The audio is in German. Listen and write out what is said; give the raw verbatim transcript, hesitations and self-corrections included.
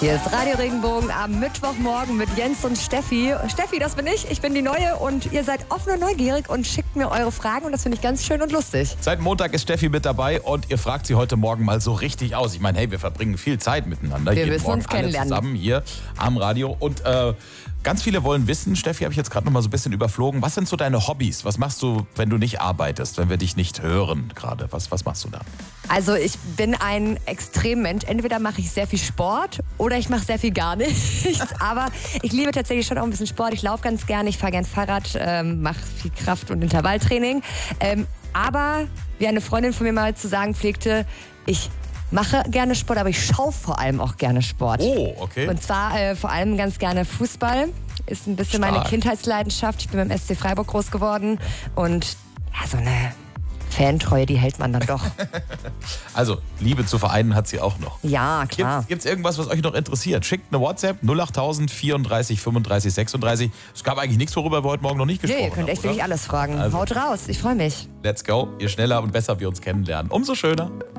Hier ist Radio Regenbogen am Mittwochmorgen mit Jens und Steffi. Steffi, das bin ich. Ich bin die Neue und ihr seid offen und neugierig und schickt mir eure Fragen und das finde ich ganz schön und lustig. Seit Montag ist Steffi mit dabei und ihr fragt sie heute Morgen mal so richtig aus. Ich meine, hey, wir verbringen viel Zeit miteinander. Wir jeden müssen Morgen uns kennenlernen. alle zusammen hier am Radio und äh, ganz viele wollen wissen, Steffi, habe ich jetzt gerade noch mal so ein bisschen überflogen, was sind so deine Hobbys? Was machst du, wenn du nicht arbeitest, wenn wir dich nicht hören gerade? Was, was machst du da? Also ich bin ein Extremmensch. Entweder mache ich sehr viel Sport oder ich mache sehr viel gar nichts. Aber ich liebe tatsächlich schon auch ein bisschen Sport. Ich laufe ganz gerne, ich fahre gern Fahrrad, ähm, mache viel Kraft- und Intervalltraining. Ähm, aber wie eine Freundin von mir mal zu sagen pflegte, ich mache gerne Sport, aber ich schaue vor allem auch gerne Sport. Oh, okay. Und zwar äh, vor allem ganz gerne Fußball. Ist ein bisschen Stark. meine Kindheitsleidenschaft. Ich bin beim S C Freiburg groß geworden. Und ja, so eine Fantreue, die hält man dann doch. Also, Liebe zu Vereinen hat sie auch noch. Ja, klar. Gibt es irgendwas, was euch noch interessiert? Schickt eine WhatsApp null acht tausend vierunddreißig fünfunddreißig sechsunddreißig. Es gab eigentlich nichts, worüber wir heute Morgen noch nicht gesprochen haben. Nee, ihr könnt echt oder? wirklich alles fragen. Also, Haut raus, ich freue mich. Let's go. Je schneller und besser wir uns kennenlernen, umso schöner.